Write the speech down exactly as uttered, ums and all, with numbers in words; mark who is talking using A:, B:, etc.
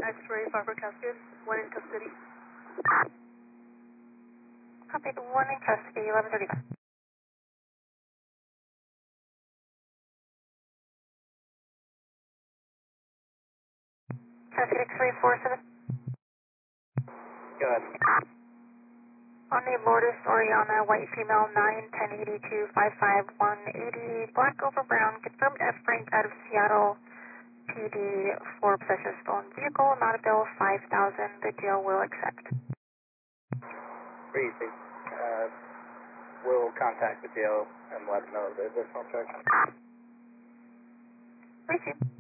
A: X-ray five for Cascade, one in custody.
B: Copy, the one in custody, eleven thirty-five. Cascade X-ray four seven.
C: Go ahead.
B: On the Lourdes Oriana, white female, nine ten eighty-two five five one eighty, black over brown, confirmed F rank out of Seattle P D for possession of stolen vehicle, amount of bill five thousand, the jail will accept.
C: Pretty easy. Uh, we'll contact the jail and let them know the additional charge.
B: Thank you.